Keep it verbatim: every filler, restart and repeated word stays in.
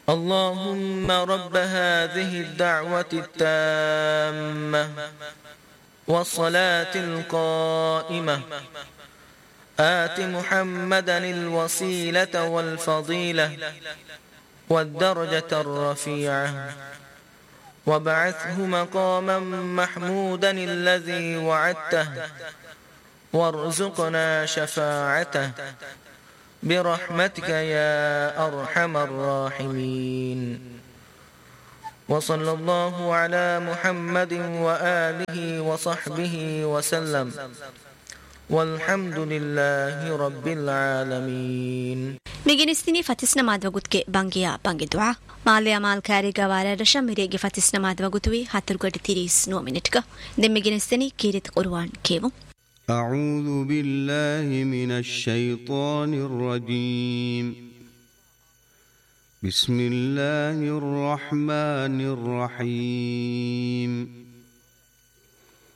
اللهم رب هذه الدعوة التامة والصلاة القائمة آت محمدا الوسيلة والفضيلة والدرجة الرفيعة وابعثه مقاما محمودا الذي وعدته وارزقنا شفاعته برحمتك يا أرحم الراحمين. وصلى الله على محمد وآله وصحبه وسلم والحمد لله رب العالمين. میگنستینی فتیس نماد وگوت که بانگیا بانگ دعا مالی عمال کاری گواره رشا میریگی فتیس نماد وگوتوی حتر گوڑی تیریس نو منٹ کا دم میگنستینی کیریت قرآن کیو. أعوذ بالله من الشيطان الرجيم. بسم الله الرحمن الرحيم.